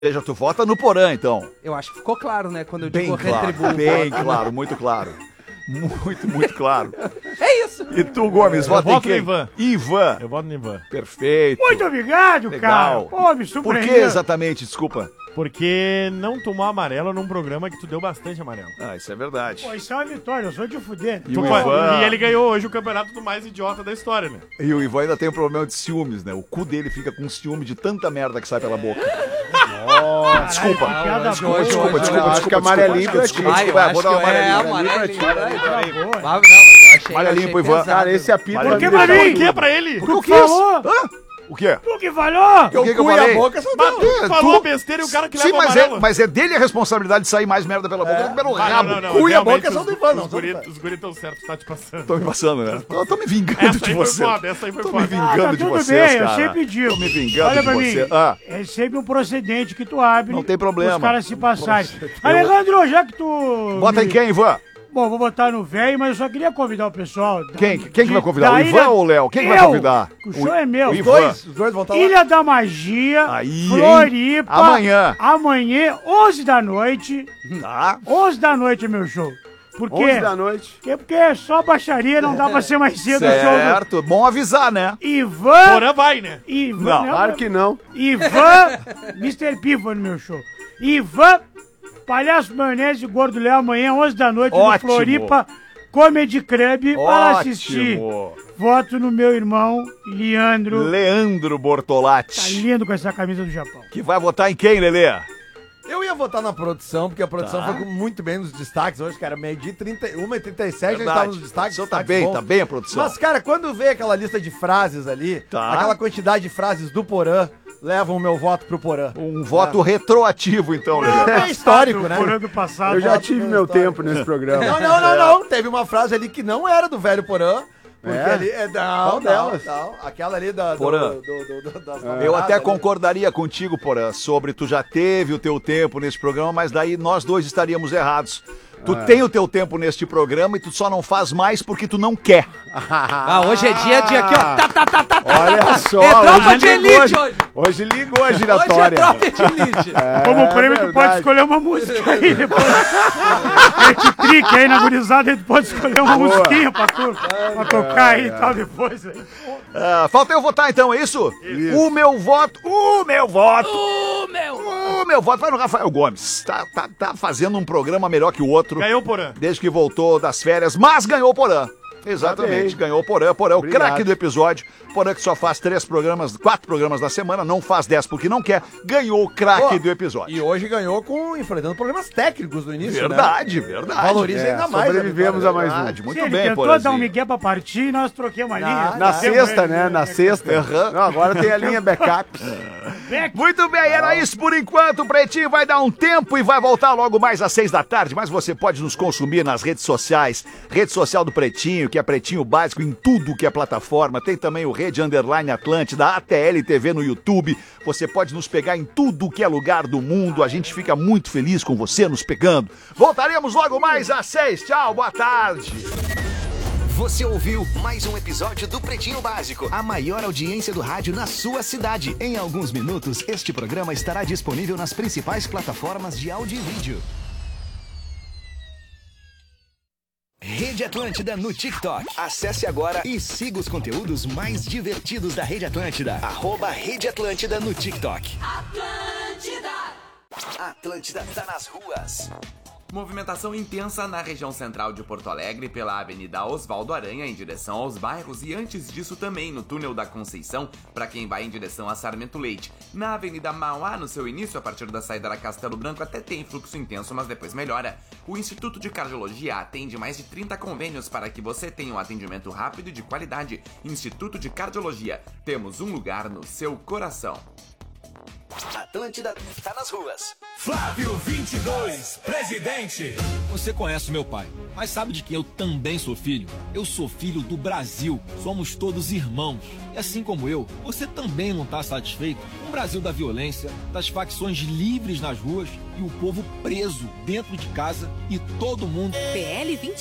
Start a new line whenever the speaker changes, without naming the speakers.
seja, tu vota no Porã, então.
Eu acho que ficou claro, né? Quando eu
Bem
digo
claro,
retribuo.
bem claro, muito claro. Muito claro.
É isso.
E tu, Gomes, vota em
voto
quem?
no Ivan.
Ivan.
Eu voto no Ivan.
Perfeito.
Muito obrigado,
Legal.
cara. Pô, me
Por
surpreendeu.
que exatamente? Desculpa.
Porque não tomou amarelo num programa que tu deu bastante amarelo.
Ah, isso é verdade.
Pô, isso é uma vitória, eu sou de fuder.
E o Ivan...
E ele ganhou hoje o campeonato do mais idiota da história, né?
E o Ivan ainda tem um problema de ciúmes, né? O cu dele fica com ciúme de tanta merda que sai pela boca.
Caralho,
Desculpa.
que piada
Hoje,
boa.
Desculpa.
Acho que amarelinho pra ti.
Vou dar uma amarelinha.
amarelinho.
Boa.
Não, eu achei.
Amarelinho pro Ivan.
Cara, esse apito...
Por
que pra mim?
O que pra ele?
Porque eu
Tu
quis.
falou?
Hã? O quê?
Tu que falou?
O que eu falei?
Mas tu falou besteira e o cara que
Sim,
leva amarelo.
mas é dele a responsabilidade de sair mais merda pela boca do que pelo rabo.
Não,
Cu e a
realmente,
boca são do Ivan, não
Os
são
guris estão certos, tá te passando.
Tô me passando, né? Tô me vingando
Essa
de
aí foi
você.
foda, essa aí foi
Tô me
foda.
vingando
Tá
de
tudo
vocês,
bem, eu
cara.
sempre digo.
Tô me vingando
Olha
de
pra mim,
você.
é sempre um procedente que tu abre.
Não tem problema.
Os caras se passarem. Alejandro, já que tu...
Bota em quem, Ivan?
Bom, vou botar no velho, mas eu só queria convidar o pessoal.
Quem que vai convidar?
da
O Ivan
Ilha-
ou o Léo? Quem que vai
Eu.
convidar?
O show é meu.
o Ivan.
Os dois vão estar lá.
Ilha da Magia,
Aí, hein?
Floripa.
Amanhã.
Amanhã, 11 da noite.
Tá.
11 da noite é meu show. Por quê?
11 da noite.
Porque é só baixaria, não dá pra ser mais cedo o show.
Certo. Bom avisar, né?
Ivan...
Porã vai, né?
Ivan...
Claro que não.
Ivan... Mr. P foi no meu show. Ivan... Palhaço Maionese e Gordo Léo amanhã, 11 da noite, no
Ótimo.
Floripa Comedy Club, para
Ótimo.
assistir. Voto no meu irmão, Leandro.
Leandro
Tá
Bortolatti.
lindo com essa camisa do Japão.
Que vai votar em quem, Lelê?
Eu ia votar na produção, porque a produção foi muito bem nos destaques hoje, cara. Meio-dia 1h37 já estava nos destaques.
O senhor tá
destaques
bem,
bons.
tá bem a produção.
Mas, cara, quando vê aquela lista de frases ali,
Tá.
aquela quantidade de frases do Porã, levam o meu voto pro Porã.
Um voto retroativo, então, Lelê.
É histórico, né?
Por ano passado.
Eu já tive meu tempo nesse programa.
Não. Teve uma frase ali que não era do velho Porã. Porque
É?
ali.
Qual delas?
Aquela ali da.
Porã.
Das
Eu até
ali.
concordaria contigo, Porã, sobre tu já teve o teu tempo nesse programa, mas daí nós dois estaríamos errados. Tu tem o teu tempo neste programa e tu só não faz mais porque tu não quer.
Ah, hoje é dia aqui, ó.
Olha só,
É tropa
hoje
de
ligou,
elite hoje.
hoje ligou a
Hoje é
giratória.
tropa de elite.
Como prêmio, tu
verdade.
pode escolher uma música aí depois. A gente trica aí na gurizada, tu pode escolher uma musiquinha pra tocar aí e tal depois. Aí.
Ah, falta eu votar então, é isso? O meu voto vai no Rafael Gomes. Tá fazendo um programa melhor que o outro.
Ganhou o Porã.
Desde que voltou das férias, mas ganhou o Porã. Exatamente, ganhou o Porã. Porã é o
Obrigado.
craque do episódio. Porã que só faz 4 programas na semana, não faz 10 porque não quer, ganhou o craque
Pô,
do episódio.
E hoje ganhou enfrentando problemas técnicos no início,
Verdade.
Valoriza ainda mais.
sobrevivemos a mais um.
Verdade, muito
Sim, ele
bem,
tentou
Porãzinho.
dar um migué pra partir e nós troquemos a linha.
Na
Deu
sexta,
ele,
né? Na sexta.
Aham.
Não, agora tem a linha backup.
Muito bem, era isso por enquanto. O Pretinho vai dar um tempo e vai voltar logo mais às 6 da tarde. Mas você pode nos consumir nas redes sociais. Rede social do Pretinho, que é Pretinho Básico em tudo que é plataforma. Tem também o Rede Underline Atlântida, ATL TV no YouTube. Você pode nos pegar em tudo que é lugar do mundo. A gente fica muito feliz com você nos pegando. Voltaremos logo mais às 6. Tchau, boa tarde.
Você ouviu mais um episódio do Pretinho Básico, a maior audiência do rádio na sua cidade. Em alguns minutos, este programa estará disponível nas principais plataformas de áudio e vídeo. Rede Atlântida no TikTok. Acesse agora e siga os conteúdos mais divertidos da Rede Atlântida. @Rede Atlântida no TikTok. Atlântida tá nas ruas.
Movimentação intensa na região central de Porto Alegre pela Avenida Osvaldo Aranha em direção aos bairros e antes disso também no túnel da Conceição para quem vai em direção a Sarmento Leite. Na Avenida Mauá, no seu início, a partir da saída da Castelo Branco, até tem fluxo intenso, mas depois melhora. O Instituto de Cardiologia atende mais de 30 convênios para que você tenha um atendimento rápido e de qualidade. Instituto de Cardiologia, temos um lugar no seu coração.
Atlântida tá nas ruas.
Flávio 22, presidente.
Você conhece meu pai, mas sabe de quem eu também sou filho? Eu sou filho do Brasil. Somos todos irmãos. E assim como eu, você também não está satisfeito com o Brasil da violência, das facções livres nas ruas e o povo preso dentro de casa e todo mundo...
PL 20